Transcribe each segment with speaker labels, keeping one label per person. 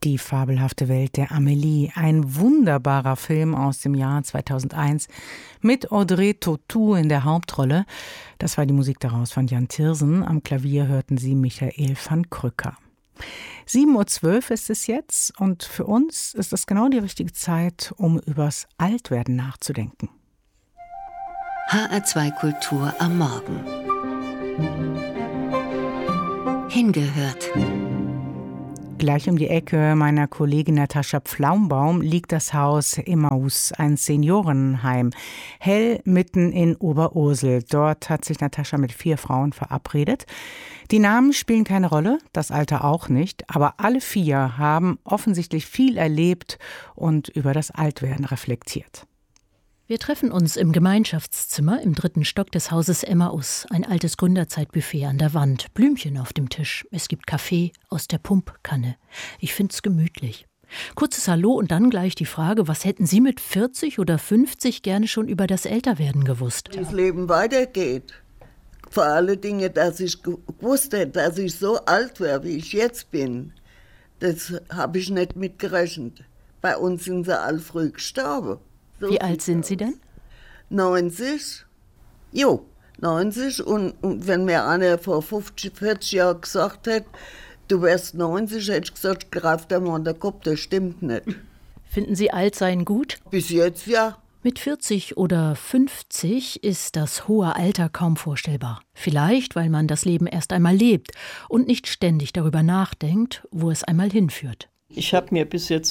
Speaker 1: Die fabelhafte Welt der Amélie, ein wunderbarer Film aus dem Jahr 2001 mit Audrey Tautou in der Hauptrolle. Das war die Musik daraus von Jan Tiersen. Am Klavier hörten Sie Michael van Krücker. 7:12 Uhr ist es jetzt und für uns ist es genau die richtige Zeit, um übers Altwerden nachzudenken.
Speaker 2: HR2 Kultur am Morgen. Hingehört.
Speaker 1: Gleich um die Ecke meiner Kollegin Natascha Pflaumbaum liegt das Haus Emmaus, ein Seniorenheim, hell mitten in Oberursel. Dort hat sich Natascha mit 4 Frauen verabredet. Die Namen spielen keine Rolle, das Alter auch nicht, aber alle 4 haben offensichtlich viel erlebt und über das Altwerden reflektiert.
Speaker 3: Wir treffen uns im Gemeinschaftszimmer im 3. Stock des Hauses Emmaus. Ein altes Gründerzeitbuffet an der Wand, Blümchen auf dem Tisch. Es gibt Kaffee aus der Pumpkanne. Ich find's gemütlich. Kurzes Hallo und dann gleich die Frage, was hätten Sie mit 40 oder 50 gerne schon über das Älterwerden gewusst?
Speaker 4: Wie das Leben weitergeht. Vor allen Dingen, dass ich gewusst hätte, dass ich so alt wäre, wie ich jetzt bin. Das habe ich nicht mitgerechnet. Bei uns sind sie alle früh gestorben. So
Speaker 3: wie alt sind Sie denn?
Speaker 4: 90. 90. Und wenn mir einer vor 50, 40 Jahren gesagt hätte, du wärst 90, hätte ich gesagt, greif dir mal an den Kopf, das stimmt nicht.
Speaker 3: Finden Sie Altsein gut?
Speaker 4: Bis jetzt ja.
Speaker 3: Mit 40 oder 50 ist das hohe Alter kaum vorstellbar. Vielleicht, weil man das Leben erst einmal lebt und nicht ständig darüber nachdenkt, wo es einmal hinführt.
Speaker 5: Ich habe mir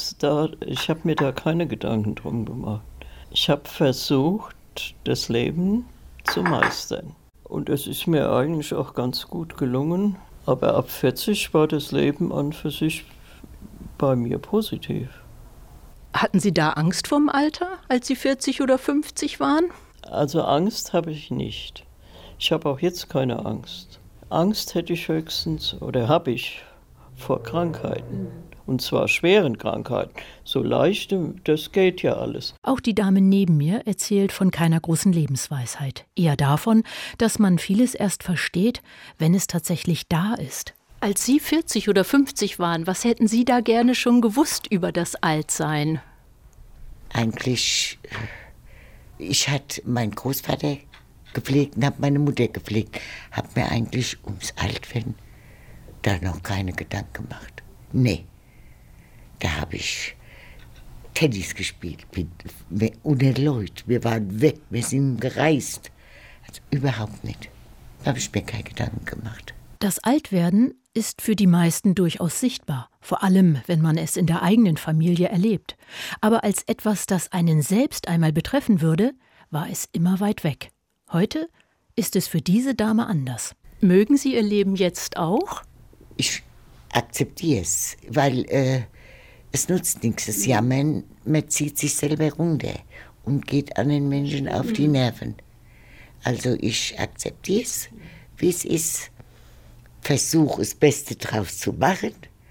Speaker 5: da keine Gedanken drum gemacht. Ich habe versucht, das Leben zu meistern. Und es ist mir eigentlich auch ganz gut gelungen. Aber ab 40 war das Leben an für sich bei mir positiv.
Speaker 3: Hatten Sie da Angst vorm Alter, als Sie 40 oder 50 waren?
Speaker 5: Also Angst habe ich nicht. Ich habe auch jetzt keine Angst. Angst hätte ich höchstens, oder habe ich, vor Krankheiten. Und zwar schweren Krankheiten. So leichte, das geht ja alles.
Speaker 3: Auch die Dame neben mir erzählt von keiner großen Lebensweisheit. Eher davon, dass man vieles erst versteht, wenn es tatsächlich da ist. Als Sie 40 oder 50 waren, was hätten Sie da gerne schon gewusst über das Altsein?
Speaker 6: Eigentlich, ich hatte meinen Großvater gepflegt und habe meine Mutter gepflegt. Habe mir eigentlich ums Altwerden da noch keine Gedanken gemacht. Nee. Da habe ich Tennis gespielt unter Leuten. Wir waren weg, wir sind gereist. Also überhaupt nicht. Da habe ich mir keine Gedanken gemacht.
Speaker 3: Das Altwerden ist für die meisten durchaus sichtbar. Vor allem, wenn man es in der eigenen Familie erlebt. Aber als etwas, das einen selbst einmal betreffen würde, war es immer weit weg. Heute ist es für diese Dame anders. Mögen Sie Ihr Leben jetzt auch?
Speaker 6: Ich akzeptiere es, weil es nutzt nichts, das Jammern, man zieht sich selber runter und geht anderen Menschen auf die Nerven. Also ich akzeptiere es, wie es ist, versuche das Beste draus zu machen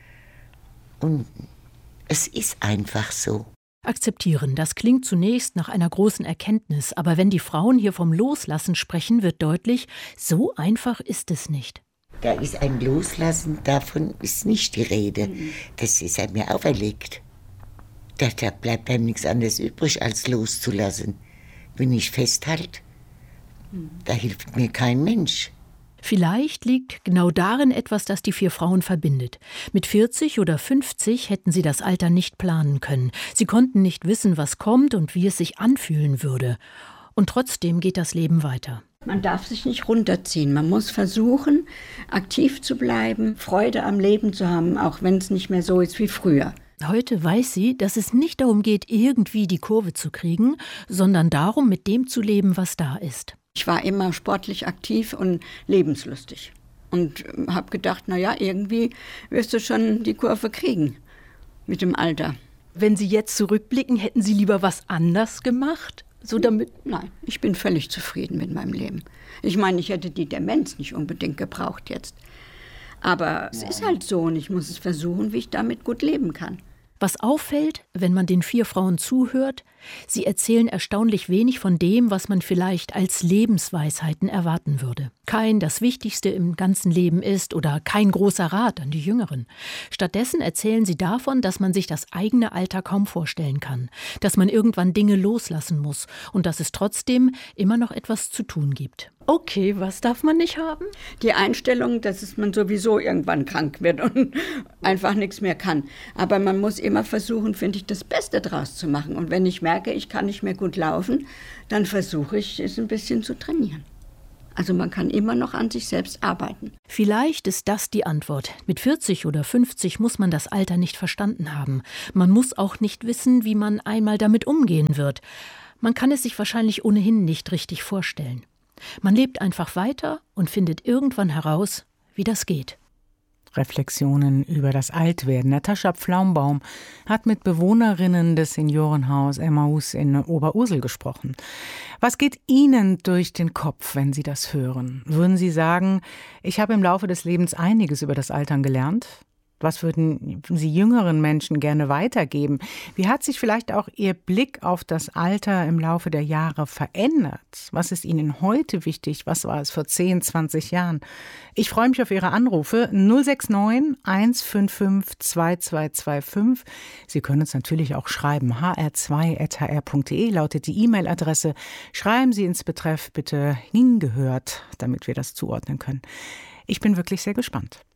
Speaker 6: und es ist einfach so.
Speaker 3: Akzeptieren, das klingt zunächst nach einer großen Erkenntnis, aber wenn die Frauen hier vom Loslassen sprechen, wird deutlich, so einfach ist es nicht.
Speaker 6: Da ist ein Loslassen, davon ist nicht die Rede. Das ist mir auferlegt. Da bleibt einem nichts anderes übrig, als loszulassen. Wenn ich festhalte, da hilft mir kein Mensch.
Speaker 3: Vielleicht liegt genau darin etwas, das die 4 Frauen verbindet. Mit 40 oder 50 hätten sie das Alter nicht planen können. Sie konnten nicht wissen, was kommt und wie es sich anfühlen würde. Und trotzdem geht das Leben weiter.
Speaker 7: Man darf sich nicht runterziehen. Man muss versuchen, aktiv zu bleiben, Freude am Leben zu haben, auch wenn es nicht mehr so ist wie früher.
Speaker 3: Heute weiß sie, dass es nicht darum geht, irgendwie die Kurve zu kriegen, sondern darum, mit dem zu leben, was da ist.
Speaker 7: Ich war immer sportlich aktiv und lebenslustig und habe gedacht, irgendwie wirst du schon die Kurve kriegen mit dem Alter.
Speaker 3: Wenn Sie jetzt zurückblicken, hätten Sie lieber was anders gemacht?
Speaker 7: Nein, ich bin völlig zufrieden mit meinem Leben. Ich meine, ich hätte die Demenz nicht unbedingt gebraucht jetzt. Aber es ist halt so und ich muss es versuchen, wie ich damit gut leben kann.
Speaker 3: Was auffällt, wenn man den 4 Frauen zuhört, sie erzählen erstaunlich wenig von dem, was man vielleicht als Lebensweisheiten erwarten würde. Kein das Wichtigste im ganzen Leben ist oder kein großer Rat an die Jüngeren. Stattdessen erzählen sie davon, dass man sich das eigene Alter kaum vorstellen kann, dass man irgendwann Dinge loslassen muss und dass es trotzdem immer noch etwas zu tun gibt. Okay, was darf man nicht haben?
Speaker 7: Die Einstellung, dass man sowieso irgendwann krank wird und einfach nichts mehr kann. Aber man muss immer versuchen, finde ich, das Beste draus zu machen. Und wenn ich merke, ich kann nicht mehr gut laufen, dann versuche ich, es ein bisschen zu trainieren. Also man kann immer noch an sich selbst arbeiten.
Speaker 3: Vielleicht ist das die Antwort. Mit 40 oder 50 muss man das Alter nicht verstanden haben. Man muss auch nicht wissen, wie man einmal damit umgehen wird. Man kann es sich wahrscheinlich ohnehin nicht richtig vorstellen. Man lebt einfach weiter und findet irgendwann heraus, wie das geht.
Speaker 1: Reflexionen über das Altwerden. Natascha Pflaumbaum hat mit Bewohnerinnen des Seniorenhaus Emmaus in Oberursel gesprochen. Was geht Ihnen durch den Kopf, wenn Sie das hören? Würden Sie sagen, ich habe im Laufe des Lebens einiges über das Altern gelernt? Was würden Sie jüngeren Menschen gerne weitergeben? Wie hat sich vielleicht auch Ihr Blick auf das Alter im Laufe der Jahre verändert? Was ist Ihnen heute wichtig? Was war es vor 10, 20 Jahren? Ich freue mich auf Ihre Anrufe 069 155 2225. Sie können uns natürlich auch schreiben. hr2.hr.de lautet die E-Mail-Adresse. Schreiben Sie ins Betreff bitte hingehört, damit wir das zuordnen können. Ich bin wirklich sehr gespannt.